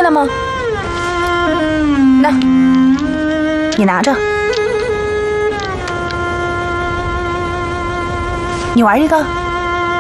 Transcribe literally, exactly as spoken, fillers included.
会了吗？那，你拿着，你玩一个。